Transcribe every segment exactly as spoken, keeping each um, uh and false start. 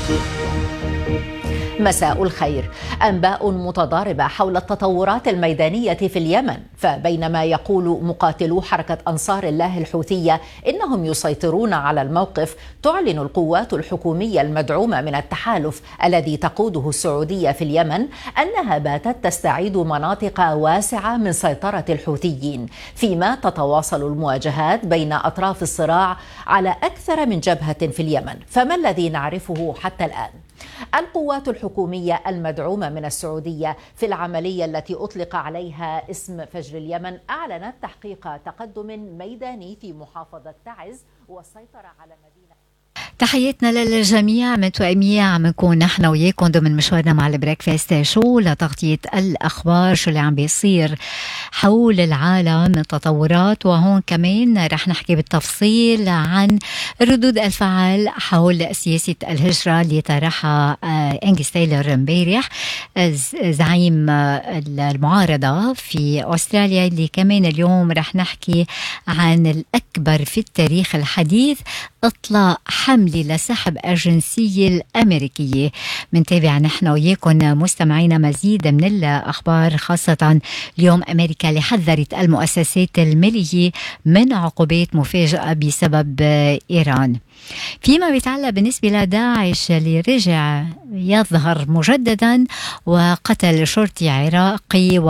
مساء الخير. أنباء متضاربة حول التطورات الميدانية في اليمن، فبينما يقول مقاتلو حركة أنصار الله الحوثية إنهم يسيطرون على الموقف، تعلن القوات الحكومية المدعومة من التحالف الذي تقوده السعودية في اليمن أنها باتت تستعيد مناطق واسعة من سيطرة الحوثيين، فيما تتواصل المواجهات بين أطراف الصراع على أكثر من جبهة في اليمن. فما الذي نعرفه حتى الآن؟ القوات الحكومية المدعومة من السعودية في العملية التي أطلق عليها اسم فجر اليمن أعلنت تحقيق تقدم ميداني في محافظة تعز والسيطرة على مدينة. تحياتنا للجميع من توأمية. عم نكون نحن وياكم ضمن مشوارنا مع البريكفاست شو لتغطية الأخبار، شو اللي عم بيصير حول العالم من تطورات، وهون كمان رح نحكي بالتفصيل عن ردود الفعل حول سياسة الهجرة اللي طرحها أنجس تايلور امبارح زعيم المعارضة في أستراليا، اللي كمان اليوم رح نحكي عن الأكبر في التاريخ الحديث اطلاق حملة لسحب الجنسية الأمريكية. منتابع نحن وياكم مستمعينا مزيد من الأخبار، خاصة اليوم أمريكا اللي حذرت المؤسسات المالية من عقوبات مفاجئة بسبب إيران. فيما بيتعلق بالنسبة لداعش اللي رجع يظهر مجددا وقتل شرطي عراقي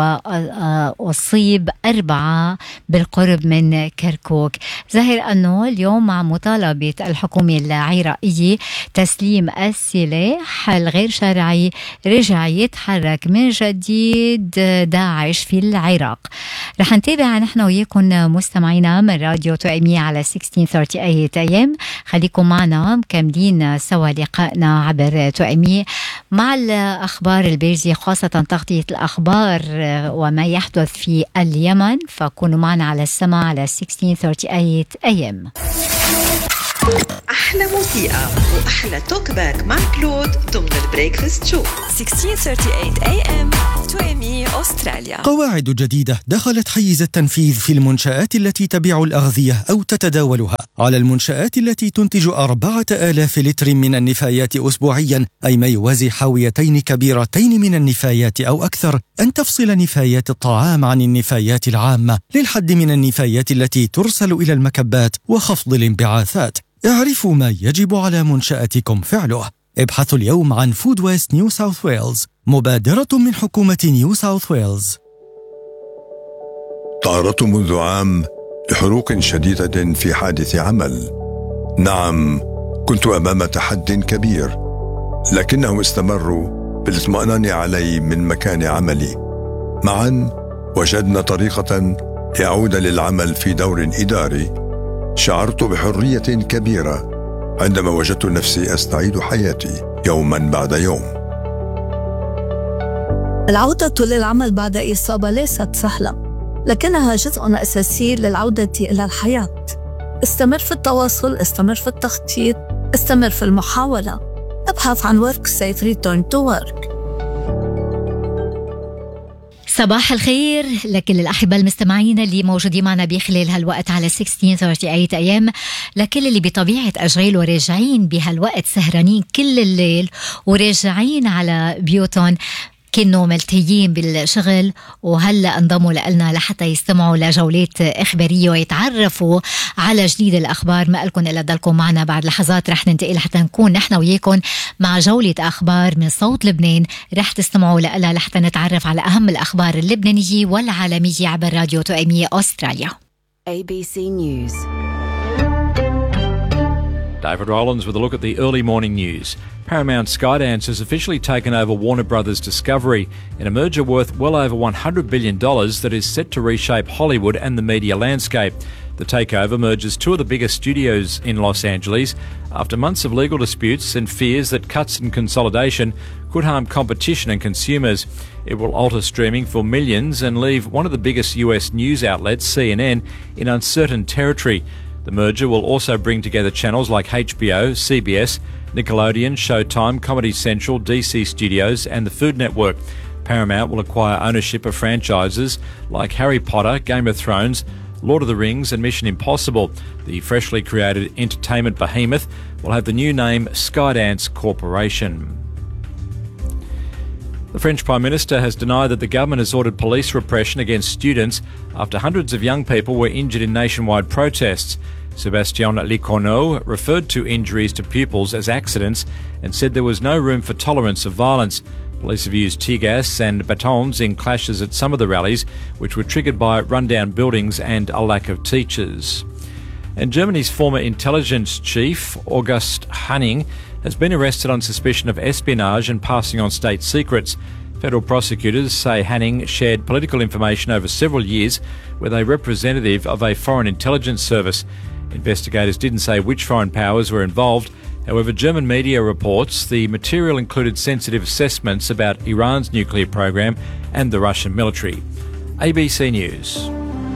وأصيب أربعة بالقرب من كركوك. ظاهر أنه اليوم مع مطالبة الحكومة العراقية تسليم السلاح الغير شرعي رجع يتحرك من جديد داعش في العراق. رح نتابع نحن وياكم مستمعينا من راديو توأمية على ستة عشر ثلاثين إيه إم. خليكم معنا مكملين سوا لقائنا عبر توأمية مع الأخبار البارزة، خاصة تغطية الأخبار وما يحدث في اليمن، فكونوا معنا على السماء على ستة عشر ثلاثين إيه إم. أحلى موسيقى وأحلى توك باك مع كلود ضمن البريكفاست شو ستة عشر ثلاثين إيه إم توأمية أستراليا. قواعد جديدة دخلت حيز التنفيذ في المنشآت التي تبيع الأغذية أو تتداولها. على المنشآت التي تنتج أربعة آلاف لتر من النفايات أسبوعيا، أي ما يوازي حاويتين كبيرتين من النفايات أو أكثر، أن تفصل نفايات الطعام عن النفايات العامة للحد من النفايات التي ترسل إلى المكبات وخفض الانبعاثات. اعرفوا ما يجب على منشأتكم فعله. ابحثوا اليوم عن فود ويست نيو ساوث ويلز، مبادرة من حكومة نيو ساوث ويلز. تعرضت منذ عام لحروق شديدة في حادث عمل. نعم، كنت أمام تحدي كبير، لكنهم استمروا بالاطمئنان علي من مكان عملي. معا وجدنا طريقة لأعود للعمل في دور إداري. شعرت بحرية كبيرة عندما وجدت نفسي أستعيد حياتي يوما بعد يوم. العودة للعمل بعد إصابة ليست سهلة، لكنها جزء أساسي للعودة إلى الحياة. استمر في التواصل، استمر في التخطيط، استمر في المحاولة. ابحث عن work safe return to work. صباح الخير لكل الأحبة المستمعين اللي موجودين معنا بخلال هالوقت على ستة عشر ثلاثين إيه إم، لكل اللي بطبيعة أجريل وراجعين بهالوقت سهرانين كل الليل وراجعين على بيوتهم، كانوا ملتهيين بالشغل وهلأ انضموا لنا لحتى يستمعوا لجولات إخبارية ويتعرفوا على جديد الأخبار. ما قلكم إلا ضلكم معنا، بعد لحظات رح ننتقل حتى نكون نحن وياكم مع جولة أخبار من صوت لبنان، رح تستمعوا لها لحتى نتعرف على أهم الأخبار اللبنانية والعالمية عبر راديو توأمية أستراليا. A B C News. David Rowlands with a look at the early morning news. Paramount Skydance has officially taken over Warner Brothers Discovery in a merger worth well over one hundred billion dollars that is set to reshape Hollywood and the media landscape. The takeover merges two of the biggest studios in Los Angeles after months of legal disputes and fears that cuts and consolidation could harm competition and consumers. It will alter streaming for millions and leave one of the biggest U S news outlets, C N N, in uncertain territory. The merger will also bring together channels like H B O, C B S, Nickelodeon, Showtime, Comedy Central, D C Studios and the Food Network. Paramount will acquire ownership of franchises like Harry Potter, Game of Thrones, Lord of the Rings and Mission Impossible. The freshly created entertainment behemoth will have the new name Skydance Corporation. The French Prime Minister has denied that the government has ordered police repression against students after hundreds of young people were injured in nationwide protests. Sébastien Lecornu referred to injuries to pupils as accidents and said there was no room for tolerance of violence. Police have used tear gas and batons in clashes at some of the rallies, which were triggered by rundown buildings and a lack of teachers. And Germany's former intelligence chief, August Hanning, has been arrested on suspicion of espionage and passing on state secrets. Federal prosecutors say Hanning shared political information over several years with a representative of a foreign intelligence service. Investigators didn't say which foreign powers were involved. However, German media reports the material included sensitive assessments about Iran's nuclear program and the Russian military. A B C News.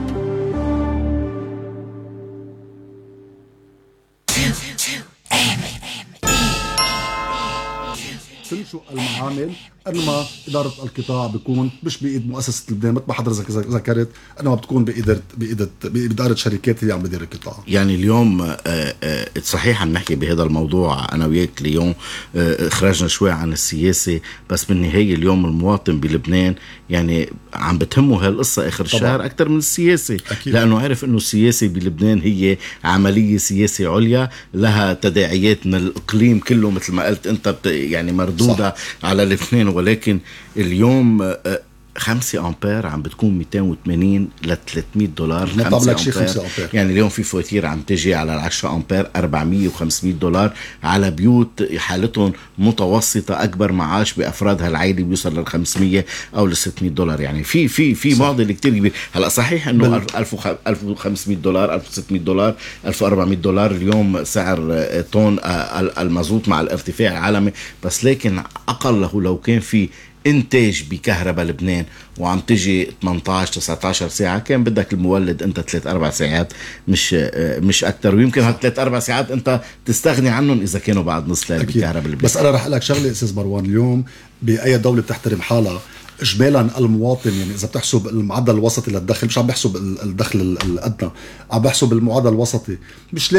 تنشئ المعامل انما اداره القطاع بيكون مش بايد مؤسسه لبنان، مثل ما حضرتك ذكرت، انما بتكون بايد بايد باداره شركات هي عم تدير القطاع. يعني اليوم صحيح عم نحكي بهذا الموضوع انا وياك اليوم، خرجنا شوي عن السياسه، بس بالنهايه اليوم المواطن بلبنان يعني عم بتهمه هالقصه اخر الشهر اكثر من السياسه، أكيد. لانه عارف انه السياسه بلبنان هي عمليه سياسه عليا لها تداعيات من الاقليم كله مثل ما قلت انت، يعني مردوده صح على لبنان. ولكن اليوم خمسة أمبير عم بتكون مئتين وثمانين ل ثلاثمية دولار. خمسة أمبير يعني اليوم في فواتير عم تجي على العشرة أمبير أربعمية وخمسمية دولار على بيوت حالتهم متوسطة، أكبر معاش بأفراد هالعائلة بيوصل للخمسمية أو لستمية دولار. يعني في في في معضلة كتير كبير. هلا صحيح إنه ألف وخمسمية دولار ألف وستمية دولار ألف وأربعمية دولار اليوم سعر طن المازوت مع الارتفاع العالمي، بس لكن أقله لو كان في انتاج بكهرباء لبنان وعم تجي ثمانية عشر تسعة عشر ساعة، كان بدك المولد انت ثلاث أربع ساعات مش مش اكتر، ويمكن هالثلاث أربع ساعات انت تستغني عنهم اذا كانوا بعد نص ليل بكهرباء لبنان. بس انا رح اقول لك شغله استاذ مروان، اليوم باي دوله بتحترم حالها اجمالا المواطن، يعني اذا بتحسب المعدل الوسطي للدخل، مش عم بحسب الدخل الادنى، عم بحسب المعدل الوسطي، مش